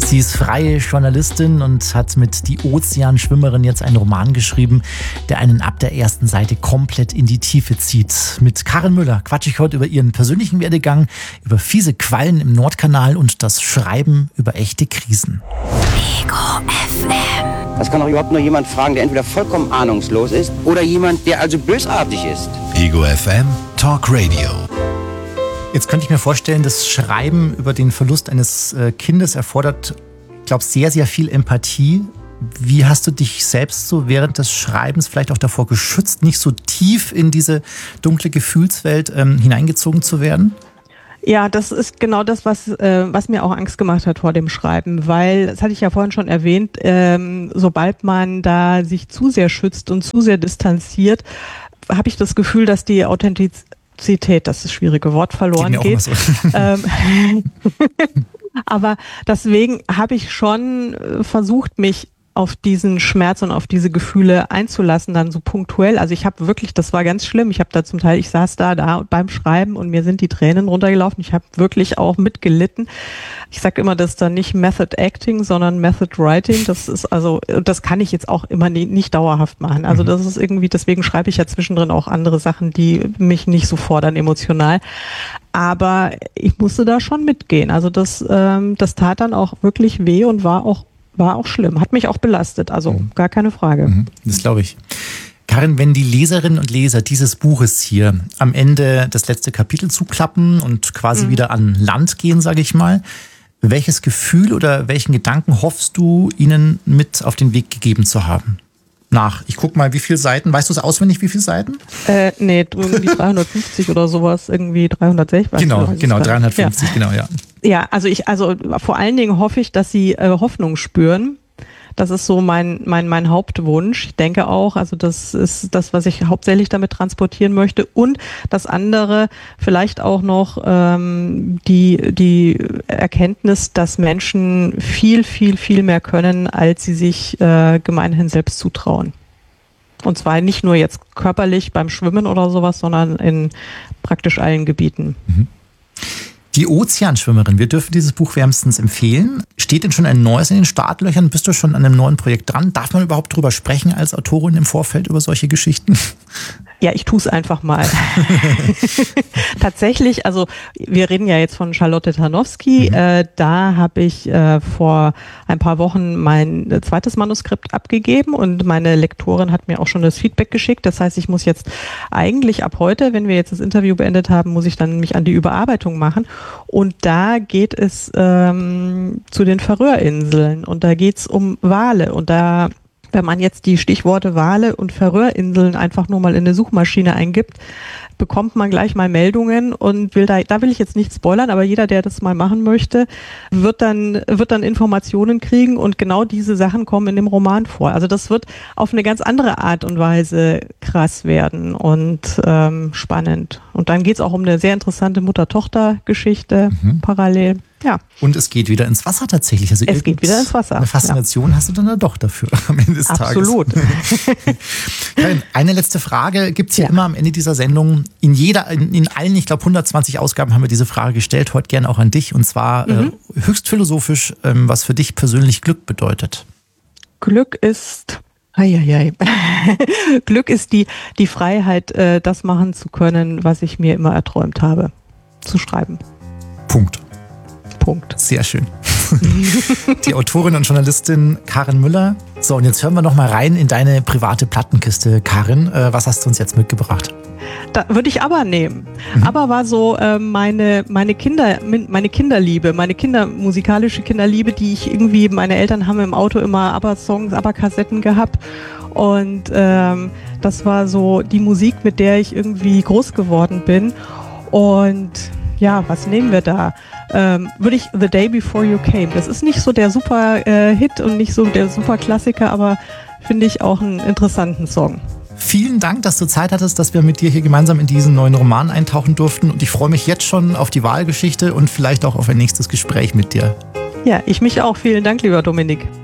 Sie ist freie Journalistin und hat mit Die Ozeanschwimmerin jetzt einen Roman geschrieben, der einen ab der ersten Seite komplett in die Tiefe zieht. Mit Karin Müller quatsche ich heute über ihren persönlichen Werdegang, über fiese Quallen im Nordkanal und das Schreiben über echte Krisen. Ego FM. Das kann doch überhaupt nur jemand fragen, der entweder vollkommen ahnungslos ist oder jemand, der also bösartig ist. Ego FM Talk Radio. Jetzt könnte ich mir vorstellen, das Schreiben über den Verlust eines Kindes erfordert, ich glaube, sehr, sehr viel Empathie. Wie hast du dich selbst so während des Schreibens vielleicht auch davor geschützt, nicht so tief in diese dunkle Gefühlswelt hineingezogen zu werden? Ja, das ist genau das, was mir auch Angst gemacht hat vor dem Schreiben, weil, das hatte ich ja vorhin schon erwähnt, sobald man da sich zu sehr schützt und zu sehr distanziert, habe ich das Gefühl, dass die Authentizität, das ist das schwierige Wort, verloren geht. So. Aber deswegen habe ich schon versucht, mich auf diesen Schmerz und auf diese Gefühle einzulassen, dann so punktuell. Also ich habe wirklich, das war ganz schlimm, ich habe da zum Teil, ich saß da beim Schreiben und mir sind die Tränen runtergelaufen. Ich habe wirklich auch mitgelitten. Ich sage immer, das ist dann nicht Method Acting, sondern Method Writing. Das ist also, das kann ich jetzt auch immer nicht dauerhaft machen. Also das ist irgendwie, deswegen schreibe ich ja zwischendrin auch andere Sachen, die mich nicht so fordern emotional. Aber ich musste da schon mitgehen. Also das tat dann auch wirklich weh und war auch schlimm, hat mich auch belastet, also gar keine Frage. Das glaube ich. Karin, wenn die Leserinnen und Leser dieses Buches hier am Ende das letzte Kapitel zuklappen und quasi wieder an Land gehen, sage ich mal, welches Gefühl oder welchen Gedanken hoffst du, ihnen mit auf den Weg gegeben zu haben? Ich guck mal, wie viele Seiten, weißt du es auswendig, wie viele Seiten? Nee, irgendwie 350 oder sowas, irgendwie 360. Genau, 350, ja. Genau, ja. Ja, also vor allen Dingen hoffe ich, dass sie Hoffnung spüren. Das ist so mein Hauptwunsch. Ich denke auch, also das ist das, was ich hauptsächlich damit transportieren möchte. Und das andere, vielleicht auch noch die Erkenntnis, dass Menschen viel, viel, viel mehr können, als sie sich gemeinhin selbst zutrauen. Und zwar nicht nur jetzt körperlich beim Schwimmen oder sowas, sondern in praktisch allen Gebieten. Die Ozeanschwimmerin, wir dürfen dieses Buch wärmstens empfehlen. Steht denn schon ein neues in den Startlöchern? Bist du schon an einem neuen Projekt dran? Darf man überhaupt drüber sprechen als Autorin im Vorfeld über solche Geschichten? Ja, ich tue es einfach mal. Tatsächlich, also wir reden ja jetzt von Charlotte Tarnowski. Da habe ich vor ein paar Wochen mein zweites Manuskript abgegeben und meine Lektorin hat mir auch schon das Feedback geschickt. Das heißt, ich muss jetzt eigentlich ab heute, wenn wir jetzt das Interview beendet haben, muss ich dann mich an die Überarbeitung machen. Und da geht es zu den Färöerinseln und da geht es um Wale und da, wenn man jetzt die Stichworte Wale und Färöerinseln einfach nur mal in eine Suchmaschine eingibt, bekommt man gleich mal Meldungen und da will ich jetzt nicht spoilern, aber jeder, der das mal machen möchte, wird dann Informationen kriegen und genau diese Sachen kommen in dem Roman vor. Also das wird auf eine ganz andere Art und Weise krass werden und spannend. Und dann geht es auch um eine sehr interessante Mutter-Tochter-Geschichte parallel. Ja. Und es geht wieder ins Wasser tatsächlich. Also es geht wieder ins Wasser. Eine Faszination hast du dann doch dafür am Ende des Tages. Absolut. Eine letzte Frage gibt es ja immer am Ende dieser Sendung. In allen, ich glaube 120 Ausgaben haben wir diese Frage gestellt, heute gerne auch an dich. Und zwar höchst philosophisch, was für dich persönlich Glück bedeutet. Glück ist... Glück ist die Freiheit, das machen zu können, was ich mir immer erträumt habe, zu schreiben. Punkt. Sehr schön. Die Autorin und Journalistin Karin Müller. So, und jetzt hören wir noch mal rein in deine private Plattenkiste, Karin. Was hast du uns jetzt mitgebracht? Da würde ich aber nehmen. Aber war so meine Kinderliebe, meine musikalische Kinderliebe, die ich irgendwie, meine Eltern haben im Auto immer ABBA-Songs, ABBA-Kassetten gehabt. Und das war so die Musik, mit der ich irgendwie groß geworden bin. Und ja, was nehmen wir da? Würde ich The Day Before You Came. Das ist nicht so der super Hit und nicht so der super Klassiker, aber finde ich auch einen interessanten Song. Vielen Dank, dass du Zeit hattest, dass wir mit dir hier gemeinsam in diesen neuen Roman eintauchen durften. Und ich freue mich jetzt schon auf die Wahlgeschichte und vielleicht auch auf ein nächstes Gespräch mit dir. Ja, ich mich auch. Vielen Dank, lieber Dominik.